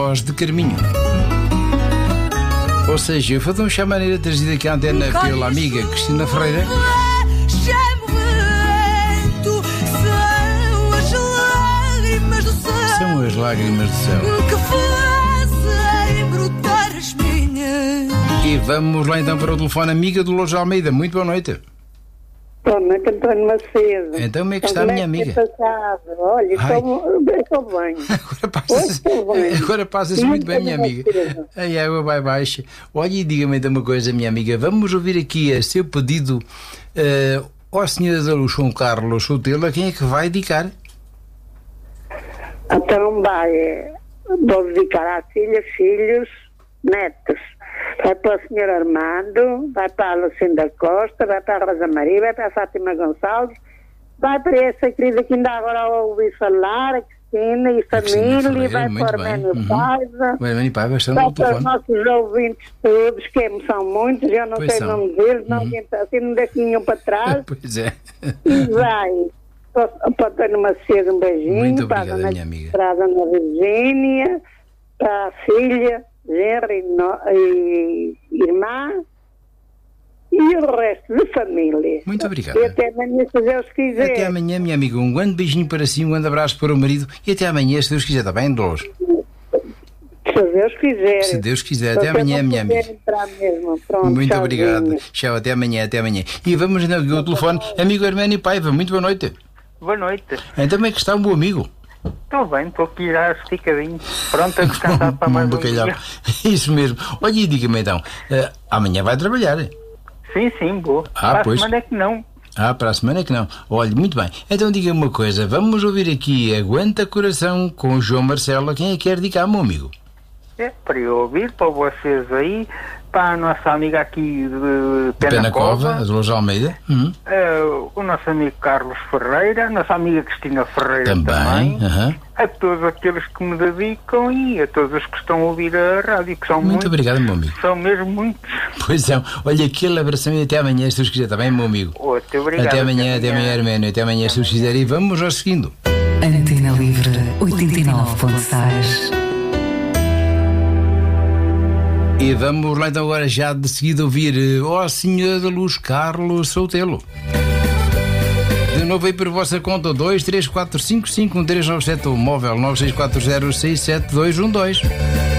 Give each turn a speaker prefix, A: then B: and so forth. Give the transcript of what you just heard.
A: voz de Carminho. Ou seja, eu vou deixar a maneira trazida aqui à antena pela amiga Cristina Ferreira. São as lágrimas do céu.
B: Que fazem brotar as minhas.
A: E vamos lá então para o telefone, amiga do Lourdes Almeida. Muito boa noite.
C: Boa noite, António Macedo.
A: Então, como é que está a minha amiga?
C: Olha, estou bem.
A: Agora passa-se muito bem, minha amiga. A água vai baixa. Olha, e diga-me então uma coisa, minha amiga. Vamos ouvir aqui a seu pedido ao Senhor da Luz, João Carlos Sotelo. A quem é que vai dedicar?
C: Então vou dedicar às filhas, filhos, netos. Vai para o Sr. Armando, vai para a Lucinda Costa, vai para a Rosa Maria, vai para a Fátima Gonçalves, vai para essa querida que ainda agora ouvi falar, a Cristina e família, vai para o Arménio Paiva, vai para os nossos ouvintes todos, que são muitos, eu não sei o nome deles, não deixo nenhum para trás.
A: Pois é.
C: E vai para o António Macedo, um beijinho.
A: Muito obrigada, minha amiga.
C: Para a Dona Virgínia, para a filha, genro e irmã e o resto de família.
A: Muito obrigado.
C: E até amanhã, se Deus quiser.
A: Até amanhã, minha amiga. Um grande beijinho para si, um grande abraço para o marido e até amanhã, se Deus quiser. Está bem, Dolores?
C: Se Deus quiser.
A: Se Deus quiser. Até amanhã, minha amiga.
C: Pronto,
A: muito
C: tchauzinho.
A: obrigado. Tchau, até amanhã, até amanhã. E vamos então aqui ao telefone. Amigo Arménio Paiva, muito boa noite.
D: Boa noite.
A: Então, como é que está o meu amigo?
D: Estou bem, estou aqui já esticadinho, pronto a descansar para mais um dia.
A: Isso mesmo. Olha, e diga-me então, amanhã vai trabalhar?
D: Sim, vou. Para a semana é que não.
A: Para a semana é que não. Olha, muito bem. Então diga-me uma coisa, vamos ouvir aqui Aguenta Coração com o João Marcelo. A quem é que quer dedicar, meu amigo?
D: É para eu ouvir, para vocês aí, para a nossa amiga aqui de Penacova,
A: a Lourdes Almeida.
D: O nosso amigo Carlos Ferreira, a nossa amiga Cristina Ferreira também. A todos aqueles que me dedicam e a todos os que estão a ouvir a rádio, que são muitos.
A: Muito obrigado, meu amigo.
D: São mesmo muitos.
A: Pois são. Olha, aquele abração e até amanhã, se Deus quiser, está bem, meu amigo?
D: Muito obrigado.
A: Até amanhã, Arménio. Até amanhã, se Deus quiser. E vamos ao seguindo.
E: Antena Livre 89.6.
A: E vamos lá então agora já de seguida ouvir ó Senhor da Luz, Carlos Sotelo. De novo aí por vossa conta 234551397 ou móvel 9640671212.